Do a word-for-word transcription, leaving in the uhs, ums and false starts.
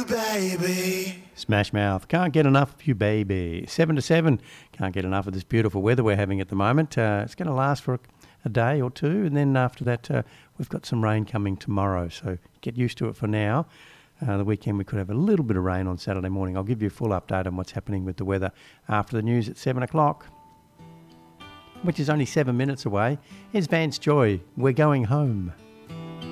you, baby. Smash Mouth, can't get enough of you, baby. Seven to seven, can't get enough of this beautiful weather we're having at the moment. Uh, it's going to last for a, a day or two, and then after that, uh, we've got some rain coming tomorrow. So get used to it for now. Uh, the weekend we could have a little bit of rain on Saturday morning. I'll give you a full update on what's happening with the weather after the news at seven o'clock, which is only seven minutes away. Here's Vance Joy. We're going home.